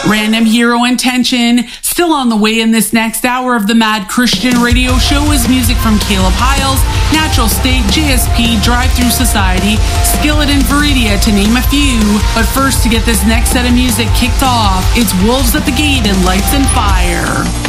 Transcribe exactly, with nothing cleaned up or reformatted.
Random Hero Intention. Still on the way in this next hour of the Mad Christian Radio Show is music from Caleb Hiles, Natural State, J S P, Drive Through Society, Skillet and Viridia, to name a few. But first, to get this next set of music kicked off, it's Wolves at the Gate and Lights and Fire.